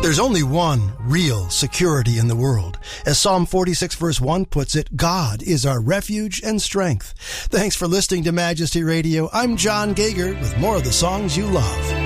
There's only one real security in the world. As Psalm 46 verse 1 puts it, God is our refuge and strength. Thanks for listening to Majesty Radio. I'm John Gager with more of the songs you love.